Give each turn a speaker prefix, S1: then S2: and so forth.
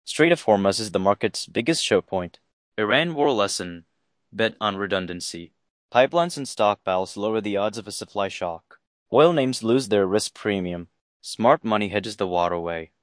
S1: Strait of Hormuz is the market's biggest choke point. Iran war lesson. Bet on redundancy. Pipelines and stockpiles lower the odds of a supply shock. Oil names lose their risk premium. Smart money hedges the waterway.